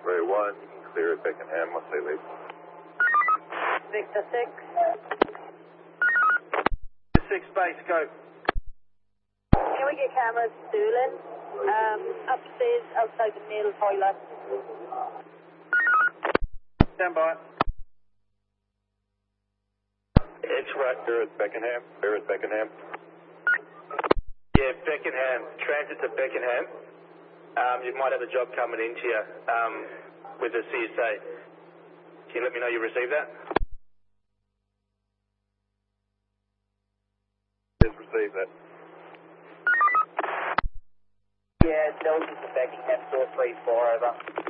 1, you can clear at Beckenham once they leave. Victor 6. 6 base, go. Can we get cameras, Doolin? Upstairs, outside the male toilet. Stand by. It's right there at Beckenham. There at Beckenham. Yeah, Beckenham. Transit to Beckenham. You might have a job coming into you with the CSA. Can you let me know you received that? Just received that. Yeah, Delta to Beckenham, 434 over.